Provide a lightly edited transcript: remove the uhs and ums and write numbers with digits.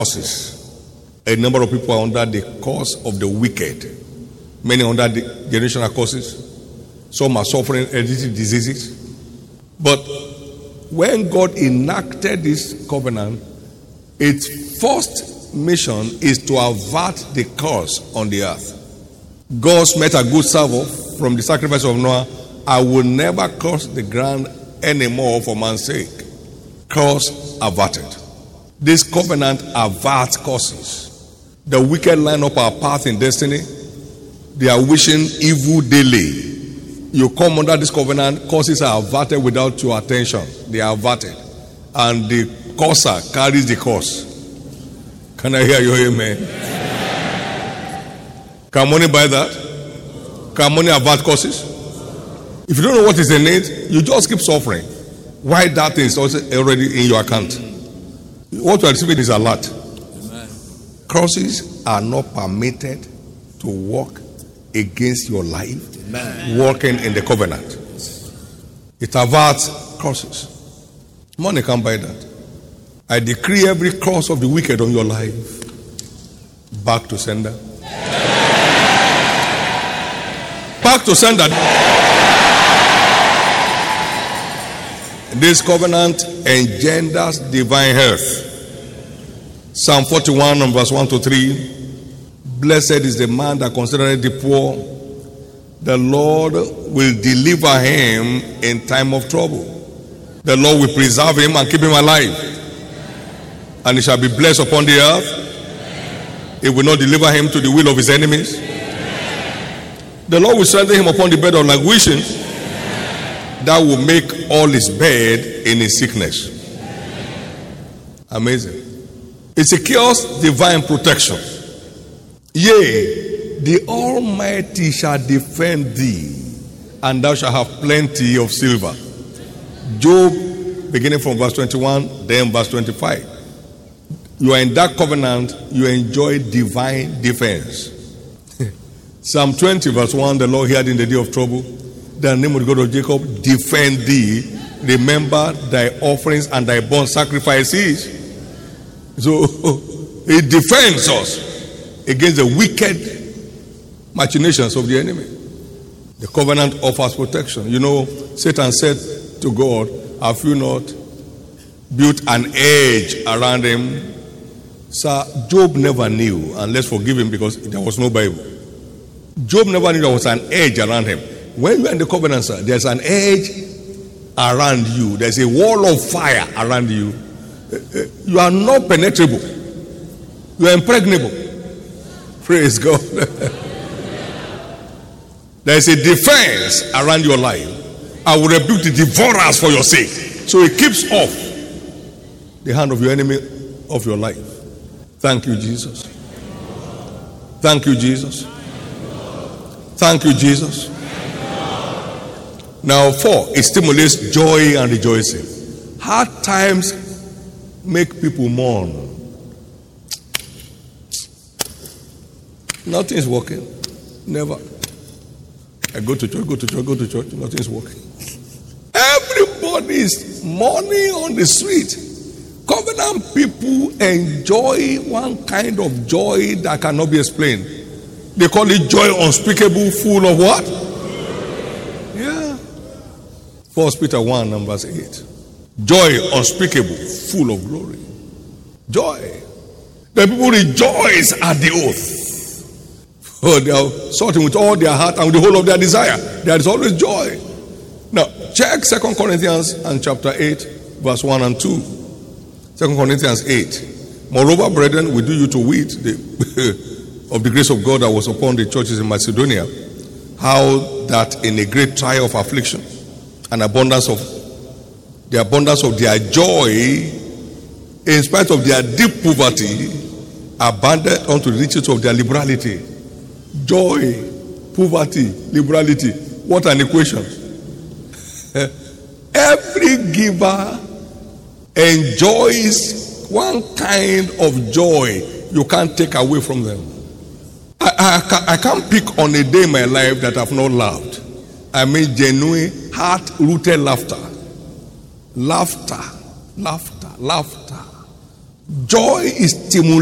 curses. A number of people are under the curse of the wicked. Many under the generational curses. Some are suffering hereditary diseases. But when God enacted this covenant, its first mission is to avert the curse on the earth. God met a good servant from the sacrifice of Noah. I will never curse the ground anymore for man's sake. Curse averted. This covenant averts curses. The wicked line up our path in destiny. They are wishing evil daily. You come under this covenant, curses are averted without your attention. They are averted. And the curser carries the curse. Can I hear your amen? Can money buy that? Can money avert curses? If you don't know what is in it, you just keep suffering. Why that thing is also already in your account? What you are receiving is a lot. Curses are not permitted to work against your life. Amen. Working in the covenant. It averts curses. Money can't buy that. I decree every curse of the wicked on your life back to sender. Back to sender. This covenant engenders divine health. Psalm 41 and verse 1 to 3. Blessed is the man that considereth the poor. The Lord will deliver him in time of trouble. The Lord will preserve him and keep him alive. And he shall be blessed upon the earth. He will not deliver him to the will of his enemies. The Lord will strengthen him upon the bed of languishing. That will make all his bed in his sickness. Amazing. It secures divine protection. Yea, the Almighty shall defend thee, and thou shalt have plenty of silver. Job, beginning from verse 21, then verse 25. You are in that covenant, you enjoy divine defense. Psalm 20, verse 1, the Lord heard in the day of trouble. The name of the God of Jacob defend thee. Remember thy offerings and thy burnt sacrifices. So it defends us against the wicked machinations of the enemy. The covenant offers protection. You know, Satan said to God, have you not built an edge around him? Sir, Job never knew, and let's forgive him because there was no Bible. Job never knew there was an edge around him. When you are in the covenant, sir, there's an edge around you. There's a wall of fire around you. You are not penetrable. You are impregnable. Praise God. There is a defense around your life. I will rebuke the devourers for your sake. So it keeps off the hand of your enemy of your life. Thank you, Jesus. Thank you, Jesus. Thank you, Jesus. Now, 4, it stimulates joy and rejoicing. Hard times make people mourn. Nothing is working. Never. I go to church, nothing is working. Everybody is mourning on the street. Covenant people enjoy one kind of joy that cannot be explained. They call it joy unspeakable, full of what? Yeah. 1 Peter 1 and verse 8. Joy unspeakable, full of glory. Joy. The people rejoice at the oath. Oh, they are sorting with all their heart and with the whole of their desire. There is always joy. Now, check 2 Corinthians and chapter 8, verse 1 and 2. 2 Corinthians 8. Moreover, brethren, we do you to wit of the grace of God that was upon the churches in Macedonia, how that in a great trial of affliction, an abundance of their joy, in spite of their deep poverty, abounded unto the riches of their liberality. Joy, poverty, liberality. What an equation. Every giver enjoys one kind of joy you can't take away from them. I can't pick on a day in my life that I've not laughed. I mean genuine, heart-rooted laughter. Laughter. Joy is stimulating.